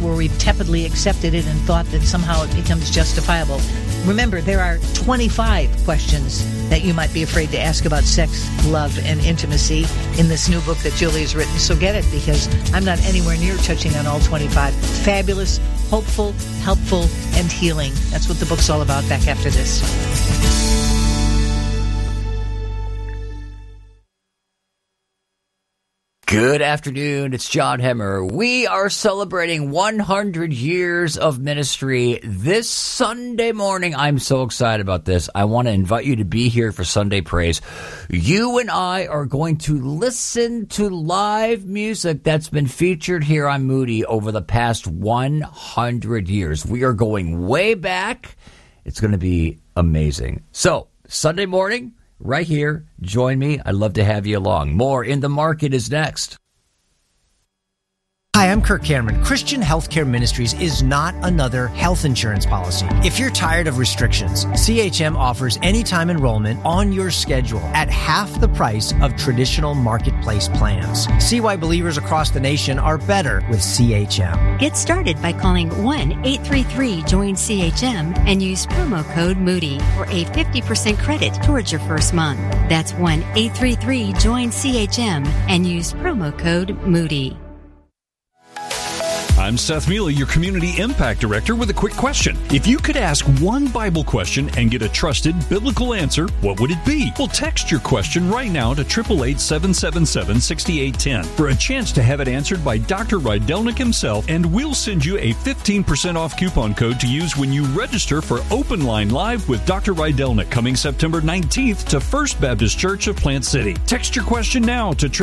where we've tepidly accepted it and thought that somehow it becomes justifiable. Remember, there are 25 questions that you might be afraid to ask about sex, love, and intimacy in this new book that Julie has written. So get it, because I'm not anywhere near touching on all 25. Fabulous, hopeful, helpful, and healing. That's what the book's all about. Back after this. Good afternoon, it's John Hemmer. We are celebrating 100 years of ministry this Sunday morning. I'm so excited about this. I want to invite you to be here for Sunday Praise. You and I are going to listen to live music that's been featured here on Moody over the past 100 years. We are going way back. It's going to be amazing. So, Sunday morning, right here, join me. I'd love to have you along. More In the Market is next. Hi, I'm Kirk Cameron. Christian Healthcare Ministries is not another health insurance policy. If you're tired of restrictions, CHM offers anytime enrollment on your schedule at half the price of traditional marketplace plans. See why believers across the nation are better with CHM. Get started by calling 1-833-JOIN-CHM and use promo code Moody for a 50% credit towards your first month. That's 1-833-JOIN-CHM and use promo code Moody. I'm Seth Mealy, your Community Impact Director, with a quick question. If you could ask one Bible question and get a trusted biblical answer, what would it be? Well, text your question right now to 888-777-6810 for a chance to have it answered by Dr. Rydelnik himself, and we'll send you a 15% off coupon code to use when you register for Open Line Live with Dr. Rydelnik coming September 19th to First Baptist Church of Plant City. Text your question now to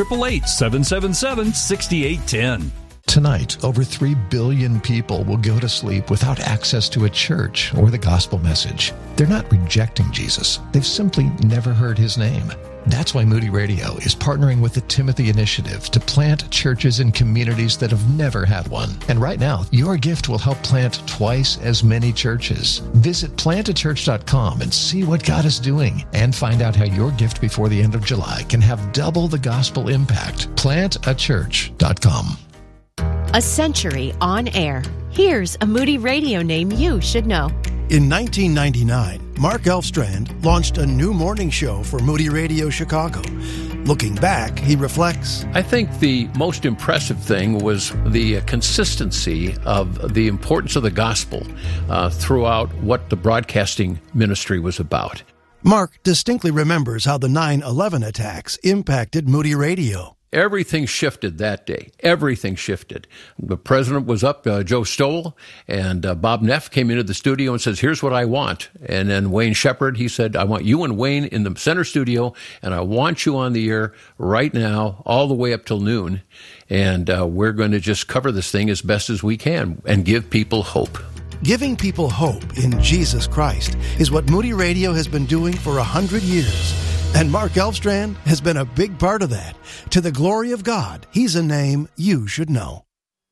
888-777-6810. Tonight, over 3 billion people will go to sleep without access to a church or the gospel message. They're not rejecting Jesus. They've simply never heard his name. That's why Moody Radio is partnering with the Timothy Initiative to plant churches in communities that have never had one. And right now, your gift will help plant twice as many churches. Visit plantachurch.com and see what God is doing, and find out how your gift before the end of July can have double the gospel impact. Plantachurch.com. A century on air. Here's a Moody Radio name you should know. In 1999, Mark Elfstrand launched a new morning show for Moody Radio Chicago. Looking back, he reflects, I think the most impressive thing was the consistency of the importance of the gospel throughout what the broadcasting ministry was about. Mark distinctly remembers how the 9/11 attacks impacted Moody Radio. Everything shifted that day. Everything shifted. The president was up, Joe Stoll, and Bob Neff came into the studio and says, here's what I want. And then Wayne Shepherd, he said, I want you and Wayne in the center studio, and I want you on the air right now, all the way up till noon. And we're going to just cover this thing as best as we can and give people hope. Giving people hope in Jesus Christ is what Moody Radio has been doing for 100 years. And Mark Elfstrand has been a big part of that. To the glory of God, he's a name you should know.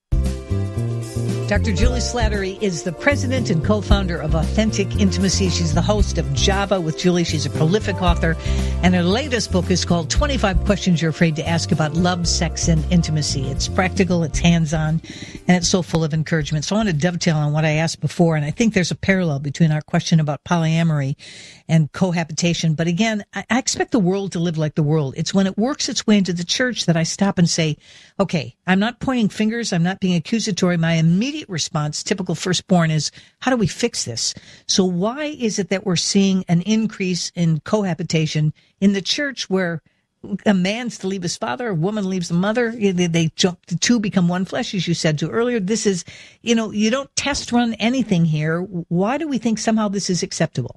Dr. Julie Slattery is the president and co-founder of Authentic Intimacy. She's the host of Java with Julie. She's a prolific author, and her latest book is called 25 Questions You're Afraid to Ask About Love, Sex, and Intimacy. It's practical, it's hands-on, and it's so full of encouragement. So I want to dovetail on what I asked before, and I think there's a parallel between our question about polyamory and cohabitation. But again, I expect the world to live like the world. It's when it works its way into the church that I stop and say, okay, I'm not pointing fingers, I'm not being accusatory. My immediate response, typical firstborn, is how do we fix this? So why is it that we're seeing an increase in cohabitation in the church where a man's to leave his father, a woman leaves the mother, they jump, the two become one flesh, as you said to earlier? This is, you don't test run anything here. Why do we think somehow this is acceptable?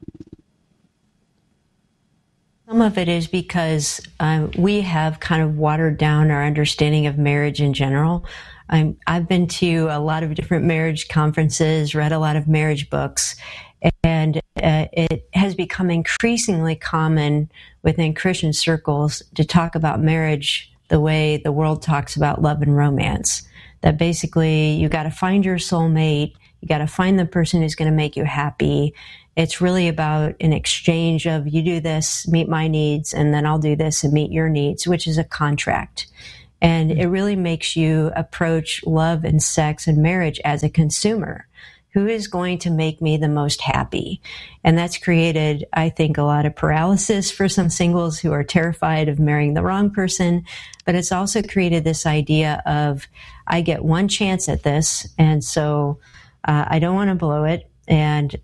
Some of it is because we have kind of watered down our understanding of marriage in general. I've been to a lot of different marriage conferences, read a lot of marriage books, and it has become increasingly common within Christian circles to talk about marriage the way the world talks about love and romance. That basically you got to find your soulmate, you got to find the person who's going to make you happy. It's really about an exchange of you do this, meet my needs, and then I'll do this and meet your needs, which is a contract. And it really makes you approach love and sex and marriage as a consumer. Who is going to make me the most happy? And that's created, I think, a lot of paralysis for some singles who are terrified of marrying the wrong person. But it's also created this idea of, I get one chance at this, and so I don't want to blow it. And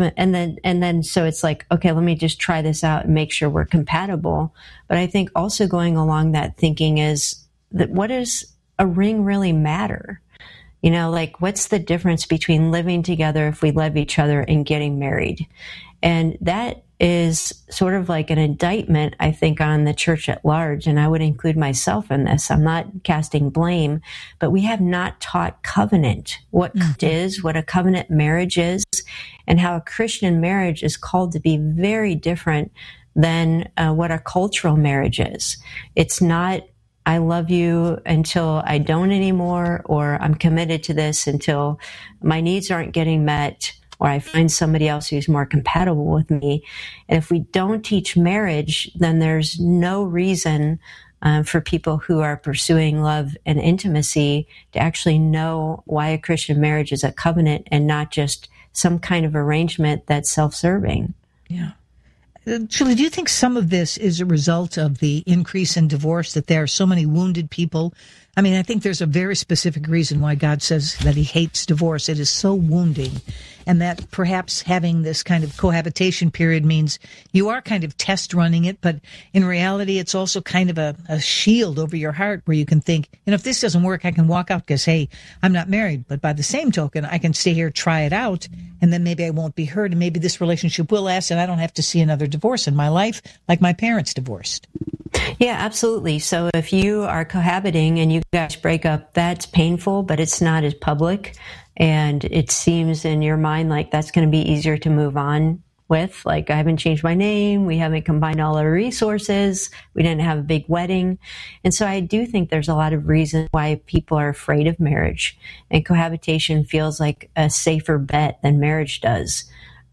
then so it's like, okay, let me just try this out and make sure we're compatible. But I think also going along that thinking is that, what does a ring really matter? You know, like, what's the difference between living together if we love each other and getting married? And that is sort of like an indictment, I think, on the church at large. And I would include myself in this. I'm not casting blame, but we have not taught covenant, what it is, what a covenant marriage is, and how a Christian marriage is called to be very different than what a cultural marriage is. It's not, I love you until I don't anymore, or I'm committed to this until my needs aren't getting met, or I find somebody else who's more compatible with me. And if we don't teach marriage, then there's no reason for people who are pursuing love and intimacy to actually know why a Christian marriage is a covenant and not just some kind of arrangement that's self-serving. Yeah. Julie, do you think some of this is a result of the increase in divorce, that there are so many wounded people? I mean, I think there's a very specific reason why God says that he hates divorce. It is so wounding. And that perhaps having this kind of cohabitation period means you are kind of test running it, but in reality, it's also kind of a shield over your heart where you can think, if this doesn't work, I can walk out because, hey, I'm not married. But by the same token, I can stay here, try it out, and then maybe I won't be hurt, and maybe this relationship will last, and I don't have to see another divorce in my life like my parents divorced. Yeah, absolutely. So if you are cohabiting and you guys break up, that's painful, but it's not as public. And it seems in your mind like that's going to be easier to move on with. Like, I haven't changed my name. We haven't combined all our resources. We didn't have a big wedding. And so I do think there's a lot of reasons why people are afraid of marriage. And cohabitation feels like a safer bet than marriage does.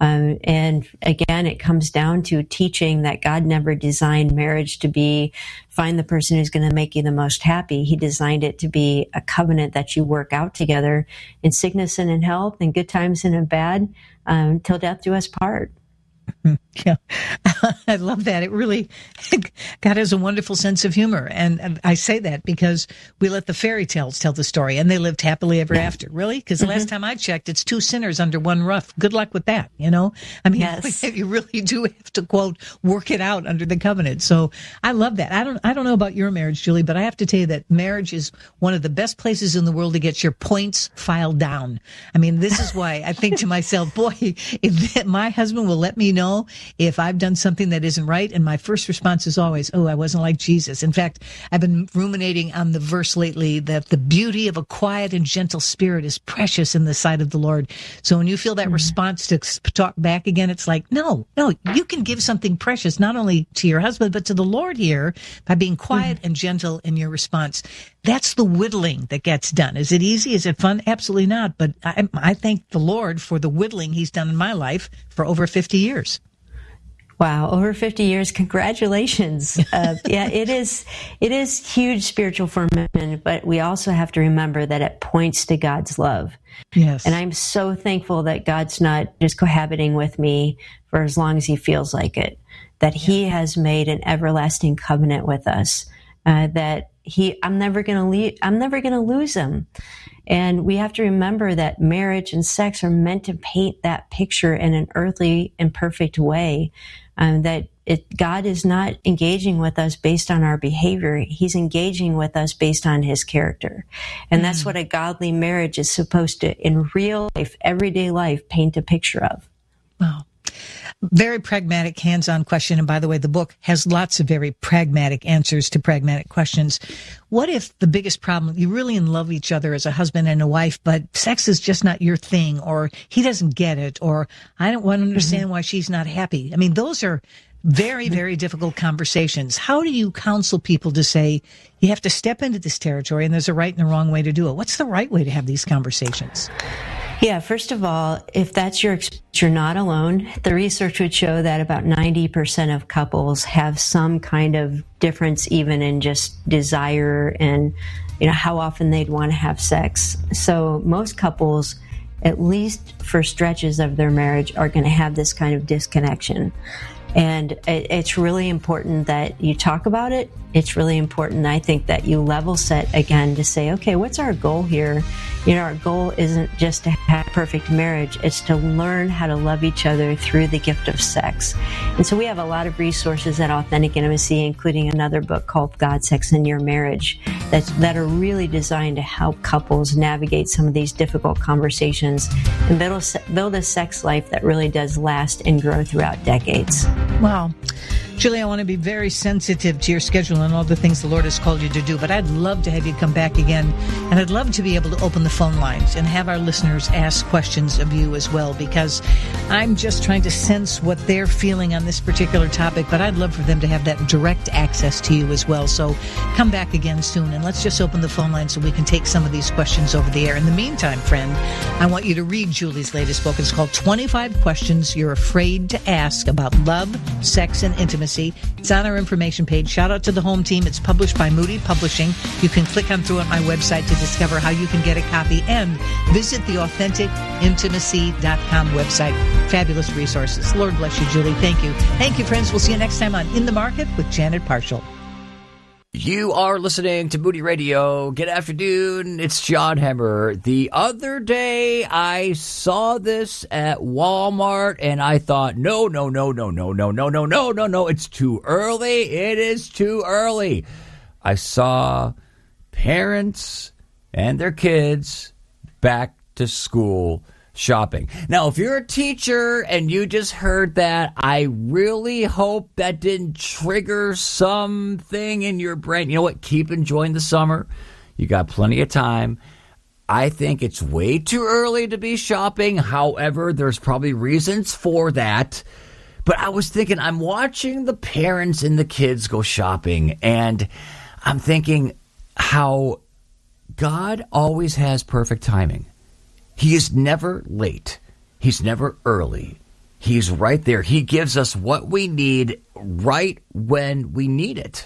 And again, it comes down to teaching that God never designed marriage to be find the person who's going to make you the most happy. He designed it to be a covenant that you work out together in sickness and in health, in good times and in bad, till death do us part. Yeah, I love that. It really, God has a wonderful sense of humor. And I say that because we let the fairy tales tell the story, and they lived happily ever after. Really? Because the last time I checked, it's two sinners under one roof. Good luck with that, I mean, yes. You really do have to, quote, work it out under the covenant. So I love that. I don't know about your marriage, Julie, but I have to tell you that marriage is one of the best places in the world to get your points filed down. I mean, this is why I think to myself, boy, if my husband will let me know if I've done something that isn't right. And my first response is always, oh, I wasn't like Jesus. In fact, I've been ruminating on the verse lately that the beauty of a quiet and gentle spirit is precious in the sight of the Lord. So when you feel that response to talk back again, it's like, no, you can give something precious, not only to your husband, but to the Lord here by being quiet and gentle in your response. That's the whittling that gets done. Is it easy? Is it fun? Absolutely not. But I thank the Lord for the whittling he's done in my life for over 50 years. Wow, over 50 years. Congratulations. Yeah, it is huge spiritual formation, but we also have to remember that it points to God's love. Yes. And I'm so thankful that God's not just cohabiting with me for as long as he feels like it, that he has made an everlasting covenant with us, that I'm never going to lose him. And we have to remember that marriage and sex are meant to paint that picture in an earthly, imperfect way. God is not engaging with us based on our behavior. He's engaging with us based on his character. And that's what a godly marriage is supposed to, in real life, everyday life, paint a picture of. Wow. Very pragmatic, hands-on question. And by the way, the book has lots of very pragmatic answers to pragmatic questions. What if the biggest problem, you really in love each other as a husband and a wife, but sex is just not your thing, or he doesn't get it, or I don't want to understand why she's not happy. I mean, those are very, very difficult conversations. How do you counsel people to say, you have to step into this territory and there's a right and a wrong way to do it? What's the right way to have these conversations? Yeah, first of all, if that's your experience, you're not alone. The research would show that about 90% of couples have some kind of difference, even in just desire and, how often they'd want to have sex. So most couples, at least for stretches of their marriage, are going to have this kind of disconnection. And it's really important that you talk about it. It's really important, I think, that you level set again to say, okay, what's our goal here? Our goal isn't just to have a perfect marriage. It's to learn how to love each other through the gift of sex. And so we have a lot of resources at Authentic Intimacy, including another book called God, Sex, and Your Marriage that are really designed to help couples navigate some of these difficult conversations and build a sex life that really does last and grow throughout decades. Wow. Julie, I want to be very sensitive to your schedule and all the things the Lord has called you to do, but I'd love to have you come back again, and I'd love to be able to open the phone lines and have our listeners ask questions of you as well, because I'm just trying to sense what they're feeling on this particular topic, but I'd love for them to have that direct access to you as well. So come back again soon, and let's just open the phone line so we can take some of these questions over the air. In the meantime, friend, I want you to read Julie's latest book. It's called 25 Questions You're Afraid to Ask About Love, Sex, and Intimacy. It's on our information page. Shout out to the home team. It's published by Moody Publishing. You can click on through at my website to discover how you can get a copy and visit the AuthenticIntimacy.com website. Fabulous resources. Lord bless you, Julie. Thank you. Thank you, friends. We'll see you next time on In the Market with Janet Parshall. You are listening to Moody Radio. Good afternoon. It's John Hemmer. The other day, I saw this at Walmart, and I thought, no. It's too early. It is too early. I saw parents and their kids back to school shopping. Now, if you're a teacher and you just heard that, I really hope that didn't trigger something in your brain. You know what? Keep enjoying the summer. You got plenty of time. I think it's way too early to be shopping. However, there's probably reasons for that. But I was thinking, I'm watching the parents and the kids go shopping, and I'm thinking how God always has perfect timing. He is never late. He's never early. He's right there. He gives us what we need right when we need it.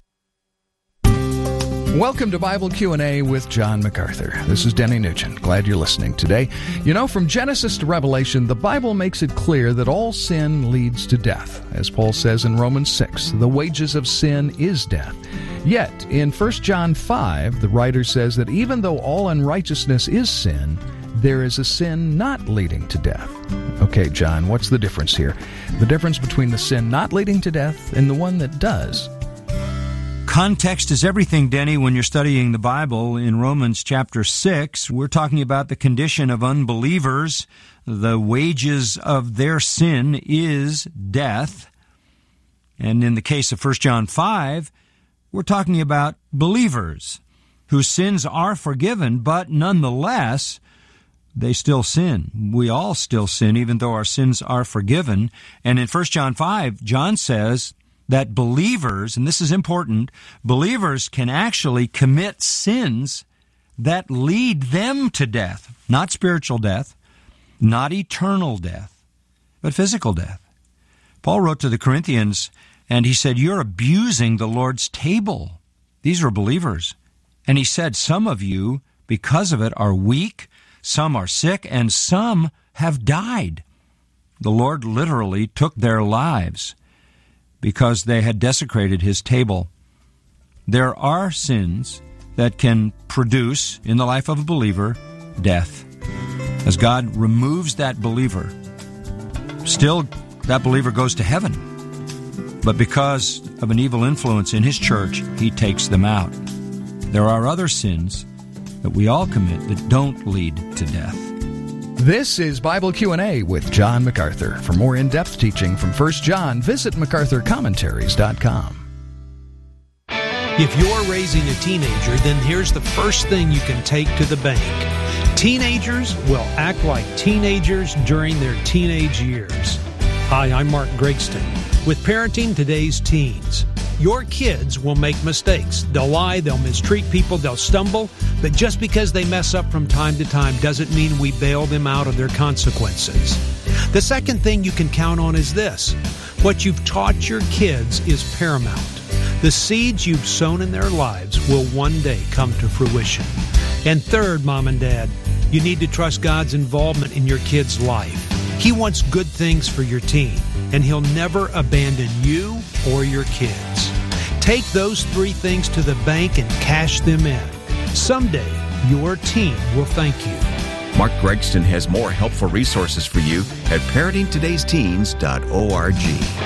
Welcome to Bible Q&A with John MacArthur. This is Denny Nugent. Glad you're listening today. From Genesis to Revelation, the Bible makes it clear that all sin leads to death. As Paul says in Romans 6, the wages of sin is death. Yet, in 1 John 5, the writer says that even though all unrighteousness is sin, there is a sin not leading to death. Okay, John, what's the difference here? The difference between the sin not leading to death and the one that does. Context is everything, Denny, when you're studying the Bible. In Romans chapter 6, we're talking about the condition of unbelievers. The wages of their sin is death. And in the case of 1 John 5, we're talking about believers whose sins are forgiven, but nonetheless, they still sin. We all still sin, even though our sins are forgiven. And in 1 John 5, John says that believers, and this is important, believers can actually commit sins that lead them to death. Not spiritual death, not eternal death, but physical death. Paul wrote to the Corinthians, and he said, you're abusing the Lord's table. These were believers. And he said, some of you, because of it, are weak, some are sick, and some have died. The Lord literally took their lives because they had desecrated his table. There are sins that can produce, in the life of a believer, death. As God removes that believer, still that believer goes to heaven. But because of an evil influence in his church, he takes them out. There are other sins that we all commit that don't lead to death. This is Bible Q&A with John MacArthur. For more in-depth teaching from 1 John, visit MacArthurCommentaries.com. If you're raising a teenager, then here's the first thing you can take to the bank. Teenagers will act like teenagers during their teenage years. Hi, I'm Mark Gregston with Parenting Today's Teens. Your kids will make mistakes. They'll lie, they'll mistreat people, they'll stumble, but just because they mess up from time to time doesn't mean we bail them out of their consequences. The second thing you can count on is this. What you've taught your kids is paramount. The seeds you've sown in their lives will one day come to fruition. And third, Mom and Dad, you need to trust God's involvement in your kid's life. He wants good things for your teen, and He'll never abandon you or your kids. Take those three things to the bank and cash them in. Someday, your teen will thank you. Mark Gregston has more helpful resources for you at parentingtodaysteens.org.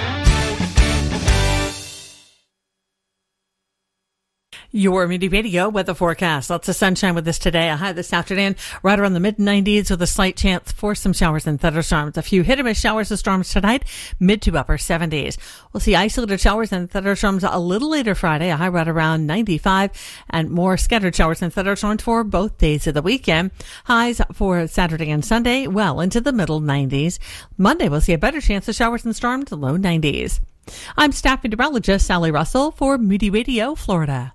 Your Moody Radio weather forecast. Lots of sunshine with us today. A high this afternoon right around the mid-90s with a slight chance for some showers and thunderstorms. A few hit-and-miss showers and storms tonight, mid to upper 70s. We'll see isolated showers and thunderstorms a little later Friday, a high right around 95, and more scattered showers and thunderstorms for both days of the weekend. Highs for Saturday and Sunday, well into the middle 90s. Monday, we'll see a better chance of showers and storms, low 90s. I'm staff meteorologist Sally Russell for Moody Radio, Florida.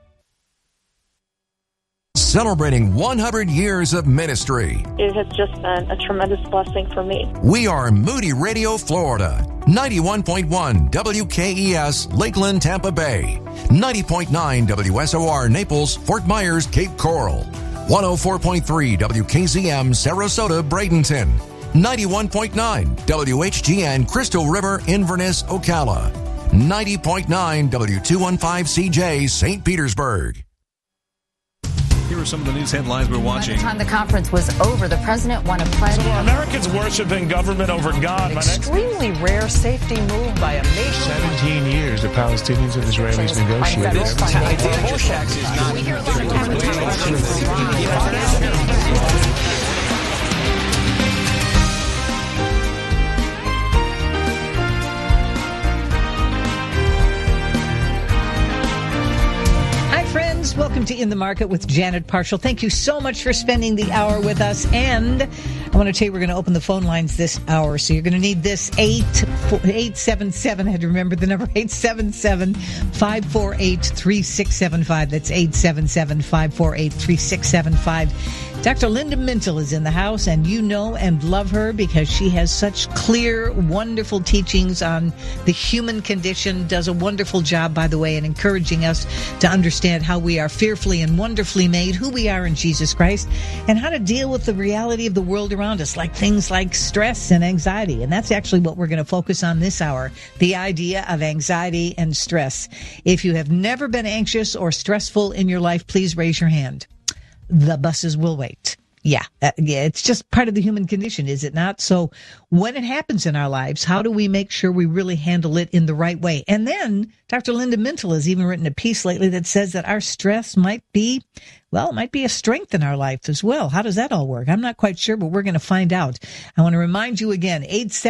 Celebrating 100 years of ministry. It has just been a tremendous blessing for me. We are Moody Radio, Florida. 91.1 WKES, Lakeland, Tampa Bay. 90.9 WSOR, Naples, Fort Myers, Cape Coral. 104.3 WKZM, Sarasota, Bradenton. 91.9 WHGN, Crystal River, Inverness, Ocala. 90.9 W215CJ, St. Petersburg. Here are some of the news headlines we're watching. By the time the conference was over, the president won a pledge. So Americans worshiping government over God. An extremely rare safety move by a nation. 17 years the Palestinians and Israelis negotiated. Welcome to In the Market with Janet Parshall. Thank you so much for spending the hour with us. And I want to tell you, we're going to open the phone lines this hour. So you're going to need this 877. I had to remember the number, 877-548-3675. That's 877-548-3675. Dr. Linda Mintle is in the house, and you know and love her because she has such clear, wonderful teachings on the human condition, does a wonderful job, by the way, in encouraging us to understand how we are fearfully and wonderfully made, who we are in Jesus Christ, and how to deal with the reality of the world around us, like things like stress and anxiety. And that's actually what we're going to focus on this hour, the idea of anxiety and stress. If you have never been anxious or stressful in your life, please raise your hand. The buses will wait. Yeah, it's just part of the human condition, is it not? So when it happens in our lives, how do we make sure we really handle it in the right way? And then Dr. Linda Mintle has even written a piece lately that says that our stress might be a strength in our life as well. How does that all work? I'm not quite sure, but we're going to find out. I want to remind you again,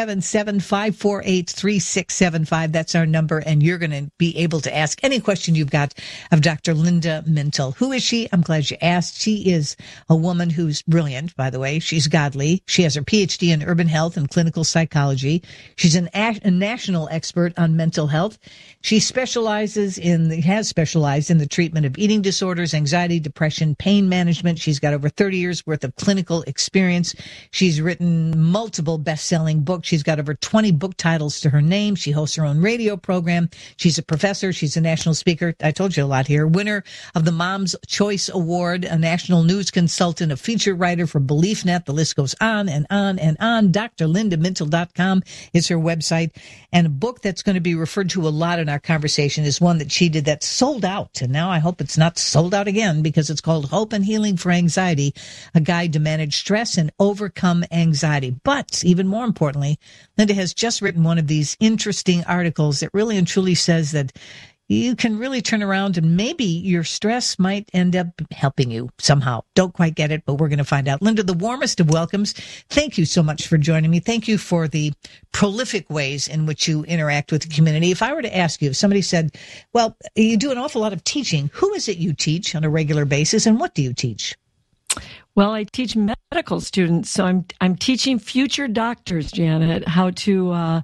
877-548-3675. That's our number, and you're going to be able to ask any question you've got of Dr. Linda Mintle. Who is she? I'm glad you asked. She is a woman who's brilliant, by the way. She's godly. She has her PhD in urban health and clinical psychology. She's a national expert on mental health. She has specialized in the treatment of eating disorders, anxiety, depression, pain management. She's got over 30 years worth of clinical experience. She's written multiple best-selling books. She's got over 20 book titles to her name. She hosts her own radio program. She's a professor. She's a national speaker. I told you a lot here. Winner of the Mom's Choice Award, a national news consultant, a feature writer for BeliefNet. The list goes on and on and on. drlindamintle.com is her website. And a book that's going to be referred to a lot in our conversation is one that she did that's sold out. And now I hope it's not sold out again, because it's called Hope and Healing for Anxiety, a guide to manage stress and overcome anxiety. But even more importantly, Linda has just written one of these interesting articles that really and truly says that you can really turn around and maybe your stress might end up helping you somehow. Don't quite get it, but we're going to find out. Linda, the warmest of welcomes. Thank you so much for joining me. Thank you for the prolific ways in which you interact with the community. If I were to ask you, if somebody said, well, you do an awful lot of teaching, who is it you teach on a regular basis, and what do you teach? Well, I teach medical students, so I'm teaching future doctors, Janet, how to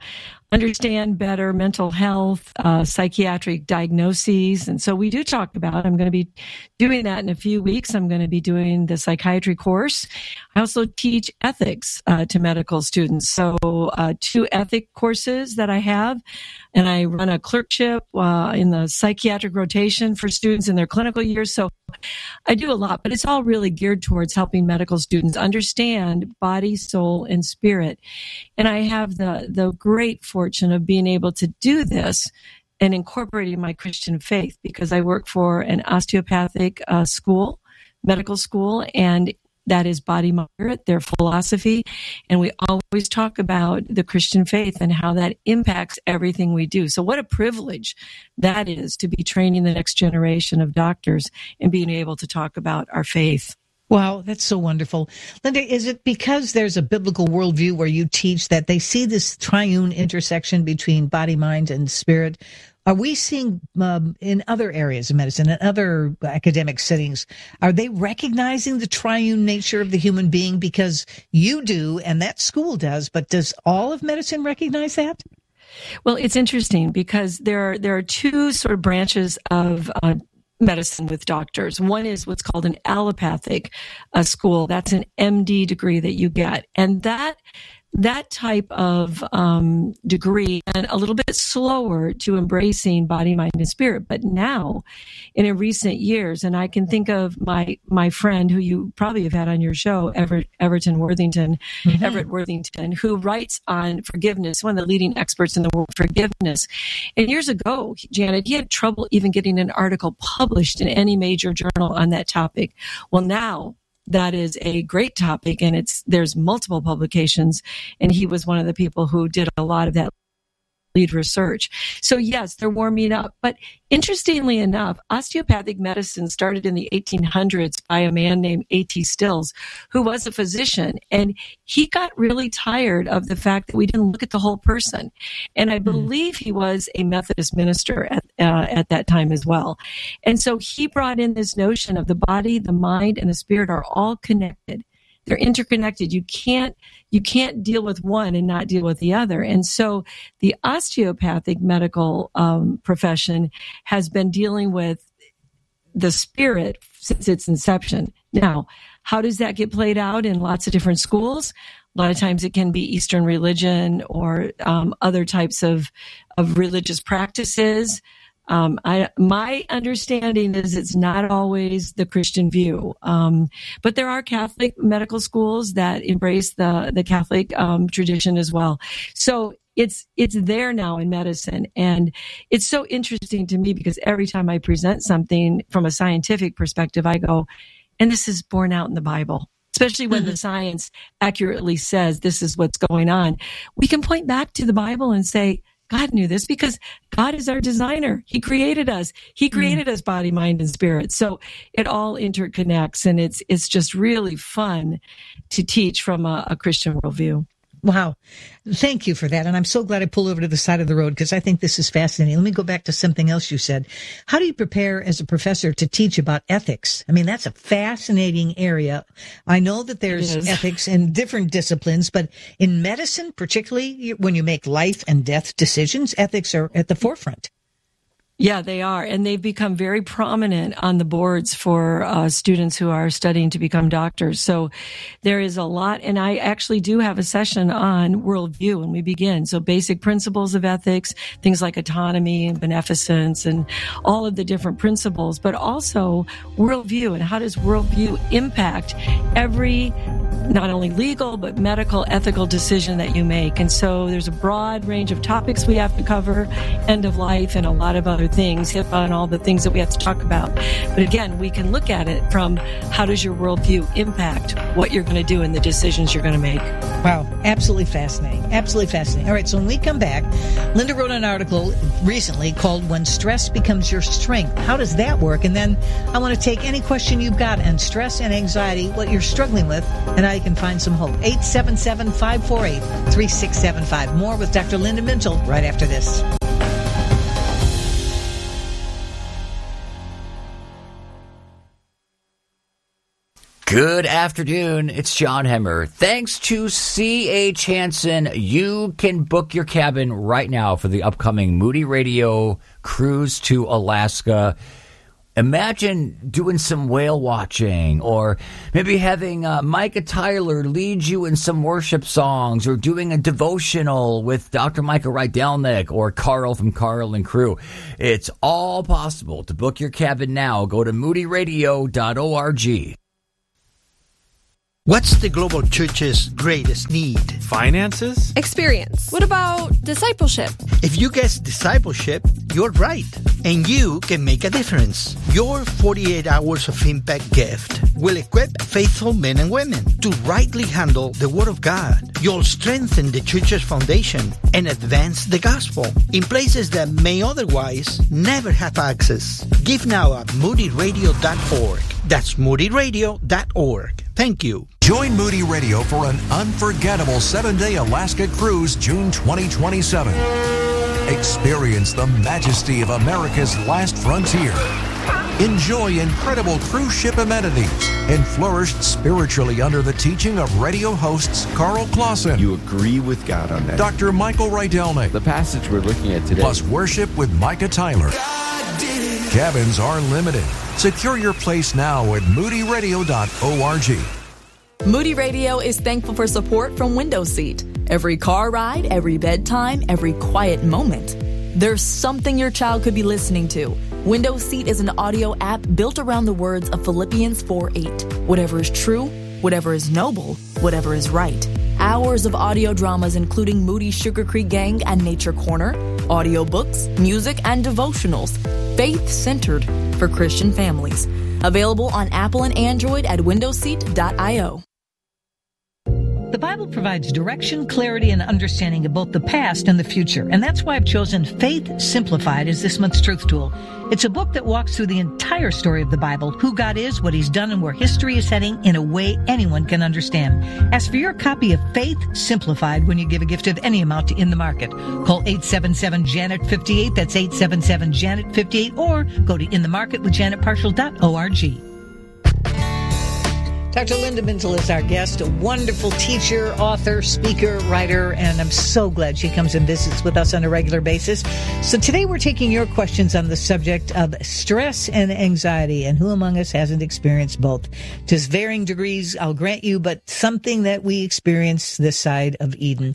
understand better mental health, psychiatric diagnoses. And so we do talk about, I'm going to be doing that in a few weeks. I'm going to be doing the psychiatry course. I also teach ethics to medical students. So 2 ethic courses that I have, and I run a clerkship in the psychiatric rotation for students in their clinical years. So I do a lot, but it's all really geared towards helping medical students understand body, soul, and spirit. And I have the great fortune of being able to do this and incorporating my Christian faith, because I work for an osteopathic school, medical school, and that is Body Mind, their philosophy. And we always talk about the Christian faith and how that impacts everything we do. So what a privilege that is, to be training the next generation of doctors and being able to talk about our faith. Wow, that's so wonderful. Linda, is it because there's a biblical worldview where you teach that they see this triune intersection between body, mind, and spirit? Are we seeing in other areas of medicine and other academic settings, are they recognizing the triune nature of the human being? Because you do, and that school does, but does all of medicine recognize that? Well, it's interesting because there are 2 sort of branches of medicine with doctors. One is what's called an allopathic school. That's an MD degree that you get. And that type of degree, and a little bit slower to embracing body, mind, and spirit. But now, in recent years, and I can think of my friend who you probably have had on your show, Everett Worthington, who writes on forgiveness, one of the leading experts in the world for forgiveness. And years ago, Janet, he had trouble even getting an article published in any major journal on that topic. Well, now, that is a great topic, and there's multiple publications, and he was one of the people who did a lot of that lead research. So yes, they're warming up. But interestingly enough, osteopathic medicine started in the 1800s by a man named A.T. Stills, who was a physician, and he got really tired of the fact that we didn't look at the whole person. And I believe he was a Methodist minister at that time as well. And so he brought in this notion of the body, the mind, and the spirit are all connected. They're interconnected. You can't deal with one and not deal with the other. And so the osteopathic medical profession has been dealing with the spirit since its inception. Now, how does that get played out in lots of different schools? A lot of times it can be Eastern religion or other types of religious practices. My understanding is it's not always the Christian view. But there are Catholic medical schools that embrace the Catholic tradition as well. So it's there now in medicine. And it's so interesting to me because every time I present something from a scientific perspective, I go, and this is borne out in the Bible. Especially when the science accurately says this is what's going on. We can point back to the Bible and say, God knew this because God is our designer. He created us. He created us body, mind, and spirit. So it all interconnects, and it's just really fun to teach from a Christian worldview. Wow. Thank you for that. And I'm so glad I pulled over to the side of the road because I think this is fascinating. Let me go back to something else you said. How do you prepare as a professor to teach about ethics? I mean, that's a fascinating area. I know that there's ethics in different disciplines, but in medicine, particularly when you make life and death decisions, ethics are at the forefront. Yeah, they are. And they've become very prominent on the boards for students who are studying to become doctors. So there is a lot. And I actually do have a session on worldview when we begin. So basic principles of ethics, things like autonomy and beneficence and all of the different principles, but also worldview and how does worldview impact every not only legal, but medical, ethical decision that you make. And so there's a broad range of topics we have to cover, end of life and a lot of other things, HIPAA and all the things that we have to talk about. But again, we can look at it from how does your worldview impact what you're going to do and the decisions you're going to make. Wow. Absolutely fascinating. Absolutely fascinating. All right. So when we come back, Linda wrote an article recently called When Stress Becomes Your Strength. How does that work? And then I want to take any question you've got on stress and anxiety, what you're struggling with, and how you can find some hope. 877-548-3675. More with Dr. Linda Mintle right after this. Good afternoon. It's John Hemmer. Thanks to C.H. Hansen, you can book your cabin right now for the upcoming Moody Radio cruise to Alaska. Imagine doing some whale watching, or maybe having Micah Tyler lead you in some worship songs, or doing a devotional with Dr. Michael Rydelnik or Carl from Carl and Crew. It's all possible. To book your cabin now, go to moodyradio.org. What's the global church's greatest need? Finances? Experience. What about discipleship? If you guess discipleship, you're right. And you can make a difference. Your 48 hours of impact gift will equip faithful men and women to rightly handle the Word of God. You'll strengthen the church's foundation and advance the gospel in places that may otherwise never have access. Give now at moodyradio.org. That's moodyradio.org. Thank you. Join Moody Radio for an unforgettable 7-day Alaska cruise June 2027. Experience the majesty of America's last frontier. Enjoy incredible cruise ship amenities and flourish spiritually under the teaching of radio hosts Carl Clausen. You agree with God on that. Dr. Michael Rydelnik. The passage we're looking at today. Plus worship with Micah Tyler. Cabins are limited. Secure your place now at moodyradio.org. Moody Radio is thankful for support from Window Seat. Every car ride, every bedtime, every quiet moment. There's something your child could be listening to. Window Seat is an audio app built around the words of Philippians 4:8. Whatever is true, whatever is noble, whatever is right. Hours of audio dramas including Moody's Sugar Creek Gang and Nature Corner, audiobooks, music, and devotionals. Faith-centered for Christian families. Available on Apple and Android at windowseat.io. The Bible provides direction, clarity, and understanding of both the past and the future. And that's why I've chosen Faith Simplified as this month's Truth Tool. It's a book that walks through the entire story of the Bible, who God is, what He's done, and where history is heading in a way anyone can understand. Ask for your copy of Faith Simplified when you give a gift of any amount to In the Market. Call 877-JANET-58. That's 877-JANET-58. Or go to inthemarketwithjanetparshall.org. Dr. Linda Minzel is our guest, a wonderful teacher, author, speaker, writer, and I'm so glad she comes and visits with us on a regular basis. So today we're taking your questions on the subject of stress and anxiety, and who among us hasn't experienced both? To varying degrees, I'll grant you, but something that we experience this side of Eden.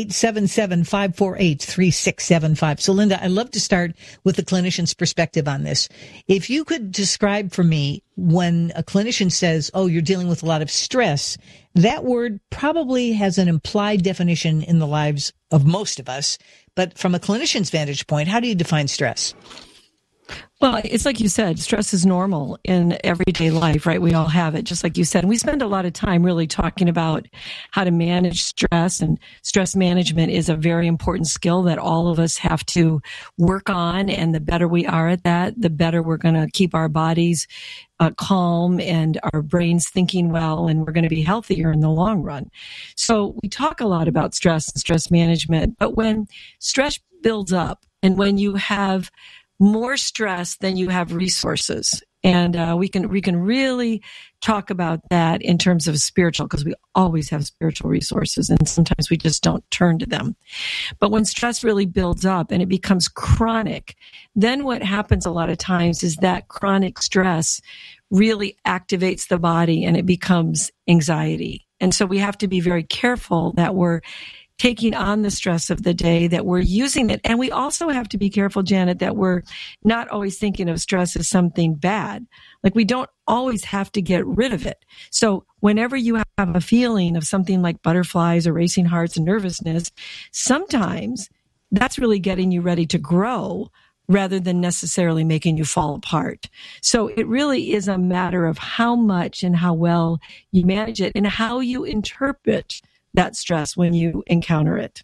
877-548-3675. So Linda, I'd love to start with the clinician's perspective on this. If you could describe for me, when a clinician says, oh, you're dealing with a lot of stress, that word probably has an implied definition in the lives of most of us. But from a clinician's vantage point, how do you define stress? Well, it's like you said, stress is normal in everyday life, right? We all have it, just like you said. And we spend a lot of time really talking about how to manage stress, and stress management is a very important skill that all of us have to work on. And the better we are at that, the better we're going to keep our bodies calm and our brains thinking well, and we're going to be healthier in the long run. So we talk a lot about stress and stress management, but when stress builds up and when you have more stress than you have resources. And we can really talk about that in terms of spiritual, because we always have spiritual resources and sometimes we just don't turn to them. But when stress really builds up and it becomes chronic, then what happens a lot of times is that chronic stress really activates the body and it becomes anxiety. And so we have to be very careful that we're taking on the stress of the day, that we're using it. And we also have to be careful, Janet, that we're not always thinking of stress as something bad. Like, we don't always have to get rid of it. So whenever you have a feeling of something like butterflies or racing hearts and nervousness, sometimes that's really getting you ready to grow rather than necessarily making you fall apart. So it really is a matter of how much and how well you manage it and how you interpret that stress when you encounter it.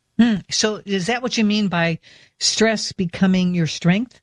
So is that what you mean by stress becoming your strength?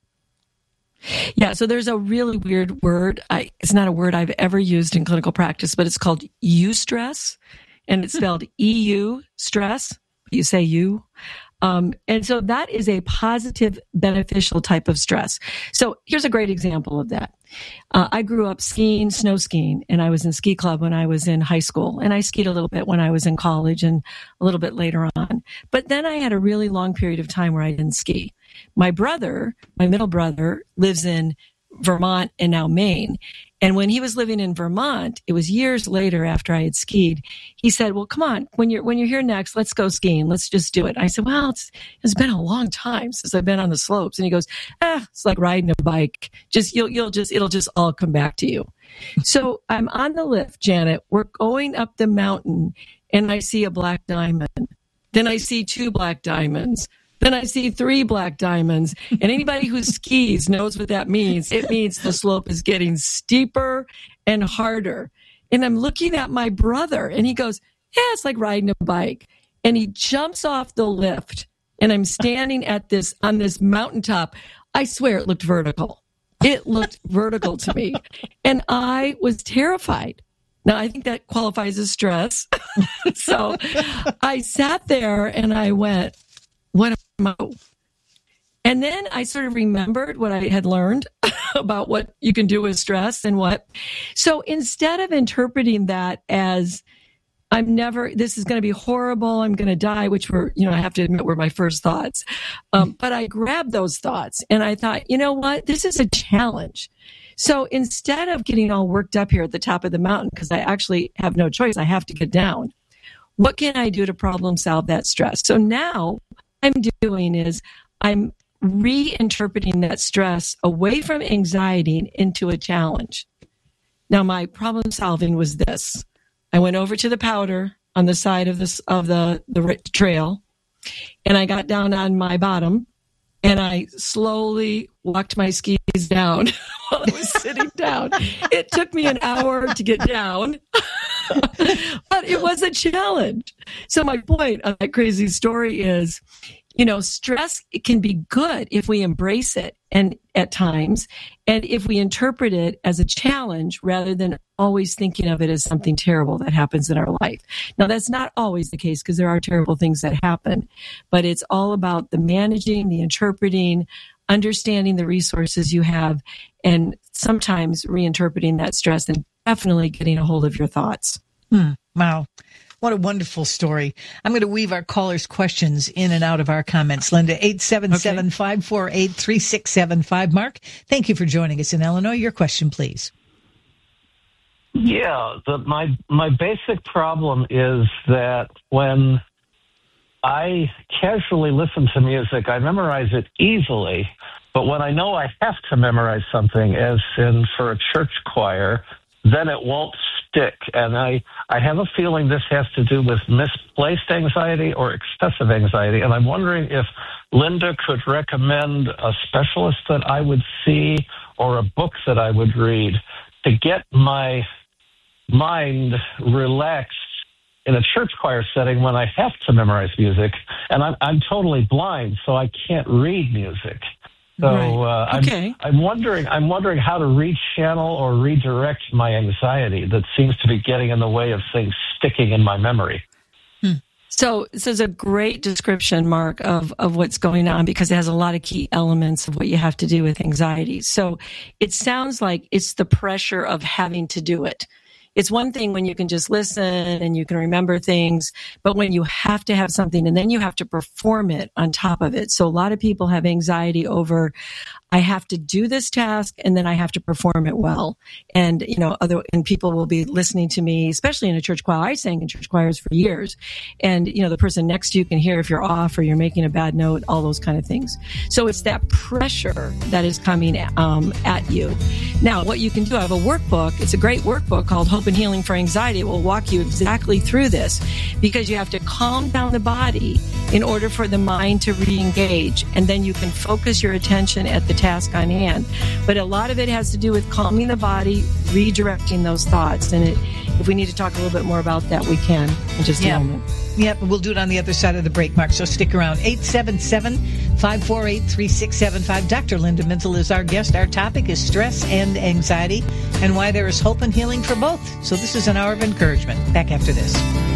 Yeah, so there's a really weird word. It's not a word I've ever used in clinical practice, but it's called eustress, and it's spelled EU stress. You say you. And so that is a positive, beneficial type of stress. So here's a great example of that. I grew up skiing, snow skiing, and I was in ski club when I was in high school. And I skied a little bit when I was in college and a little bit later on. But then I had a really long period of time where I didn't ski. My brother, my middle brother, lives in Vermont and now Maine. And when he was living in Vermont, it was years later after I had skied, he said, well, come on, when you're here next, let's go skiing. Let's just do it. I said, well, it's been a long time since I've been on the slopes. And he goes, it's like riding a bike. It'll just all come back to you. So I'm on the lift, Janet. We're going up the mountain and I see a black diamond. Then I see 2 black diamonds. Then I see 3 black diamonds. And anybody who skis knows what that means. It means the slope is getting steeper and harder. And I'm looking at my brother and he goes, yeah, it's like riding a bike. And he jumps off the lift and I'm standing on this mountaintop. I swear it looked vertical. It looked vertical to me. And I was terrified. Now, I think that qualifies as stress. So I sat there and I went, what am I? And then I sort of remembered what I had learned about what you can do with stress and what. So instead of interpreting that as this is going to be horrible, I'm going to die, which I have to admit were my first thoughts. But I grabbed those thoughts and I thought, you know what? This is a challenge. So instead of getting all worked up here at the top of the mountain, because I actually have no choice, I have to get down. What can I do to problem solve that stress? So now I'm doing is I'm reinterpreting that stress away from anxiety into a challenge. Now, my problem solving was this. I went over to the powder on the side of the trail, and I got down on my bottom, and I slowly walked my skis down while I was sitting down. It took me an hour to get down, but it was a challenge. So my point on that crazy story is, stress, it can be good if we embrace it and at times, and if we interpret it as a challenge rather than always thinking of it as something terrible that happens in our life. Now, that's not always the case because there are terrible things that happen, but it's all about the managing, the interpreting, understanding the resources you have, and sometimes reinterpreting that stress and definitely getting a hold of your thoughts. Wow. What a wonderful story. I'm going to weave our callers' questions in and out of our comments. Linda, 877-548-3675. Mark, thank you for joining us in Illinois. Your question, please. Yeah, my basic problem is that when I casually listen to music, I memorize it easily. But when I know I have to memorize something, as in for a church choir, then it won't stick. And I have a feeling this has to do with misplaced anxiety or excessive anxiety. And I'm wondering if Linda could recommend a specialist that I would see or a book that I would read to get my mind relaxed in a church choir setting when I have to memorize music. And I'm totally blind, so I can't read music. So okay. I'm wondering how to rechannel or redirect my anxiety that seems to be getting in the way of things sticking in my memory. So this is a great description, Mark, of what's going on because it has a lot of key elements of what you have to do with anxiety. So it sounds like it's the pressure of having to do it. It's one thing when you can just listen and you can remember things, but when you have to have something and then you have to perform it on top of it. So a lot of people have anxiety over, I have to do this task and then I have to perform it well. And, and people will be listening to me, especially in a church choir. I sang in church choirs for years. And, the person next to you can hear if you're off or you're making a bad note, all those kind of things. So it's that pressure that is coming at you. Now, what you can do, I have a workbook. It's a great workbook called Hope and Healing for Anxiety. It will walk you exactly through this because you have to calm down the body in order for the mind to re-engage. And then you can focus your attention at the task on hand. But a lot of it has to do with calming the body, redirecting those thoughts. And if we need to talk a little bit more about that, we can in just a moment. Yep, we'll do it on the other side of the break, Mark, so stick around. 877-548-3675. Dr. Linda Mintle is our guest. Our topic is stress and anxiety and why there is hope and healing for both. So this is an hour of encouragement. Back after this.